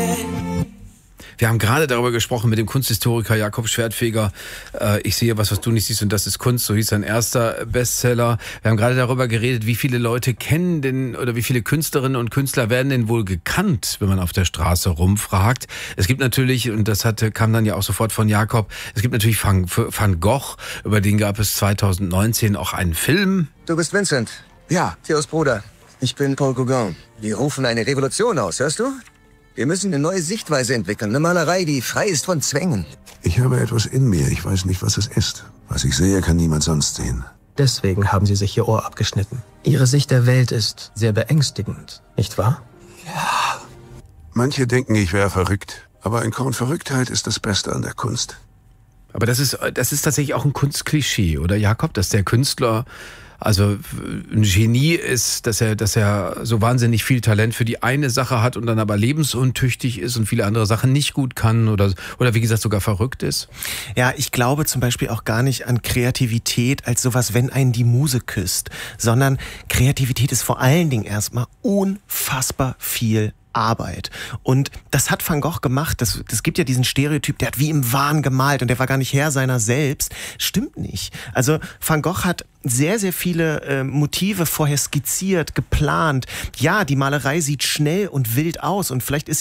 Wir haben gerade darüber gesprochen mit dem Kunsthistoriker Jakob Schwertfeger. Ich sehe was du nicht siehst und das ist Kunst. So hieß sein erster Bestseller. Wir haben gerade darüber geredet, wie viele Leute kennen denn oder wie viele Künstlerinnen und Künstler werden denn wohl gekannt, wenn man auf der Straße rumfragt. Es gibt natürlich, und das kam dann ja auch sofort von Jakob, es gibt natürlich Van Gogh, über den gab es 2019 auch einen Film. Du bist Vincent. Ja. Theos Bruder. Ich bin Paul Gauguin. Wir rufen eine Revolution aus, hörst du? Wir müssen eine neue Sichtweise entwickeln. Eine Malerei, die frei ist von Zwängen. Ich habe etwas in mir. Ich weiß nicht, was es ist. Was ich sehe, kann niemand sonst sehen. Deswegen haben Sie sich Ihr Ohr abgeschnitten. Ihre Sicht der Welt ist sehr beängstigend, nicht wahr? Ja. Manche denken, ich wäre verrückt. Aber ein Korn Verrücktheit ist das Beste an der Kunst. Aber das ist tatsächlich auch ein Kunstklischee, oder Jakob? Dass der Künstler also ein Genie ist, dass er so wahnsinnig viel Talent für die eine Sache hat und dann aber lebensuntüchtig ist und viele andere Sachen nicht gut kann oder wie gesagt sogar verrückt ist? Ja, ich glaube zum Beispiel auch gar nicht an Kreativität als sowas, wenn einen die Muse küsst, sondern Kreativität ist vor allen Dingen erstmal unfassbar viel Arbeit. Und das hat Van Gogh gemacht. Das gibt ja diesen Stereotyp, der hat wie im Wahn gemalt und der war gar nicht Herr seiner selbst. Stimmt nicht. Also Van Gogh hat sehr, sehr viele Motive vorher skizziert, geplant. Ja, die Malerei sieht schnell und wild aus und vielleicht ist